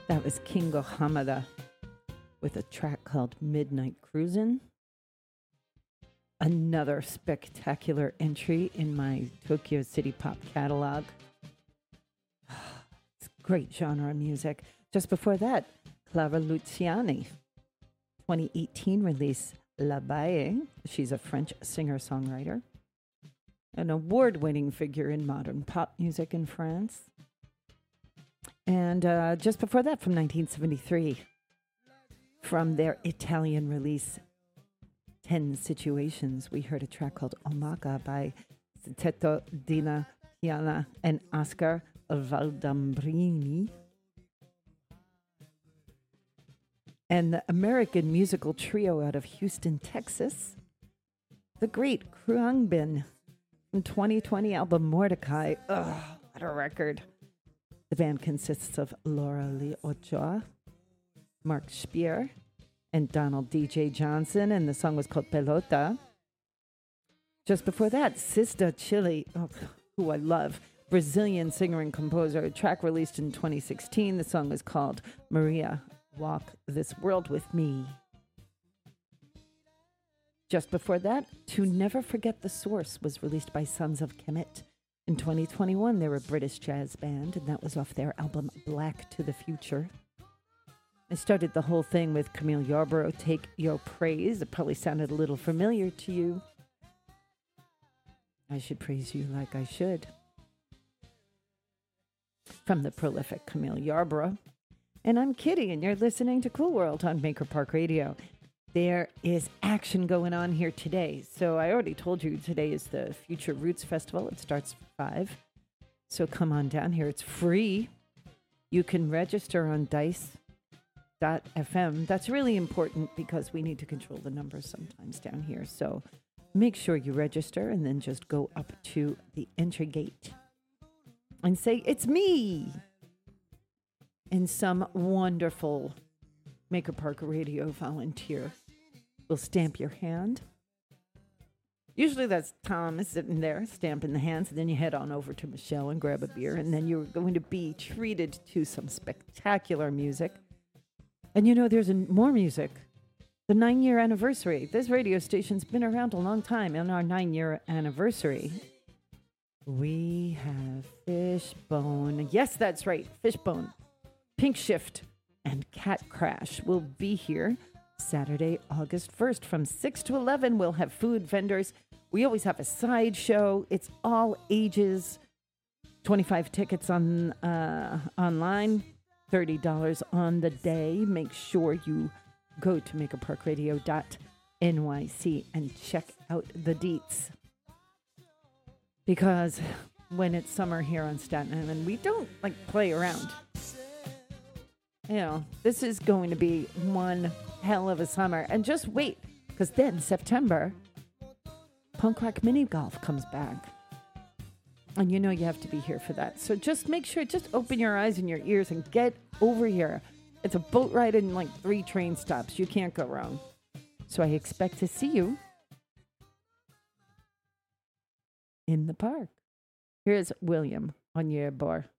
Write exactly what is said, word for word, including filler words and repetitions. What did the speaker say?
That was Kingo Hamada with a track called Midnight Cruisin'. Another spectacular entry in my Tokyo City Pop catalog. It's great genre music. Just before that, Clara Luciani, twenty eighteen release La Baie. She's a French singer-songwriter, an award-winning figure in modern pop music in France. And uh, just before that, from nineteen seventy-three, from their Italian release, Ten Situations, we heard a track called Omaka by Tetto Dina Piana and Oscar Valdambrini. And the American musical trio out of Houston, Texas, the great Khruangbin, from twenty twenty album Mordecai. Ugh, what a record. The band consists of Laura Lee Ochoa, Mark Spear, and Donald D J Johnson, and the song was called Pelota. Just before that, Sista Chile, oh, who I love, Brazilian singer and composer, a track released in twenty sixteen. The song was called Maria, Walk This World With Me. Just before that, To Never Forget the Source was released by Sons of Kemet. In twenty twenty-one, they were a British jazz band, and that was off their album Black to the Future. I started the whole thing with Camille Yarborough, Take Your Praise. It probably sounded a little familiar to you. I should praise you like I should. From the prolific Camille Yarborough. And I'm Kitty, and you're listening to Cool World on Maker Park Radio. There is action going on here today. So I already told you today is the Future Roots Festival. It starts at five. So come on down here. It's free. You can register on dice dot f m. That's really important because we need to control the numbers sometimes down here. So make sure you register and then just go up to the entry gate and say, it's me. And some wonderful Maker Park Radio volunteer will stamp your hand. Usually that's Tom is sitting there stamping the hands, and then you head on over to Michelle and grab a beer, and then you're going to be treated to some spectacular music. And you know, there's a, more music. The nine-year anniversary. This radio station's been around a long time. On our nine-year anniversary, we have Fishbone. Yes, that's right, Fishbone. Pink Shift and Cat Crash will be here Saturday, August first. From six to eleven, we'll have food vendors. We always have a side show. It's all ages. twenty-five tickets on uh, online, thirty dollars on the day. Make sure you go to maker park radio dot n y c and check out the deets. Because when it's summer here on Staten Island, we don't like play around. You know, this is going to be one hell of a summer. And just wait, because then September, Punk Rock Mini Golf comes back. And you know you have to be here for that. So just make sure, just open your eyes and your ears and get over here. It's a boat ride and like three train stops. You can't go wrong. So I expect to see you in the park. Here's William on your bar.